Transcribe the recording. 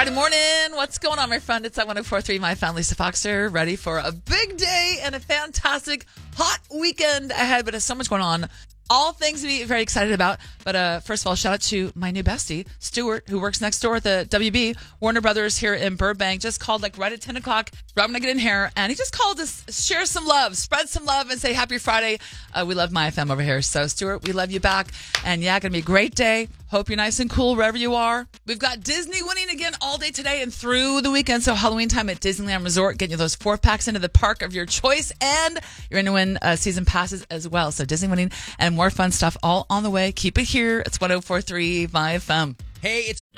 Friday morning. What's going on, my friend? It's at 104.3 My Fan, Lisa Foxer, ready for a big day and a fantastic hot weekend ahead. But there's so much going on. All things to be very excited about. But first of all, shout out to my new bestie, Stuart, who works next door at the WB, Warner Brothers here in Burbank. Just called like right at 10 o'clock, right when I get in here. And he just called to share some love, spread some love, and say happy Friday. We love my FM over here. So, Stuart, we love you back. And yeah, going to be a great day. Hope you're nice and cool wherever you are. We've got Disney winning again all day today and through the weekend. So Halloween time at Disneyland Resort, getting you those 4-packs into the park of your choice. And you're going to win season passes as well. So Disney winning and more fun stuff all on the way. Keep it here. It's 104.3 My FM. Hey, it's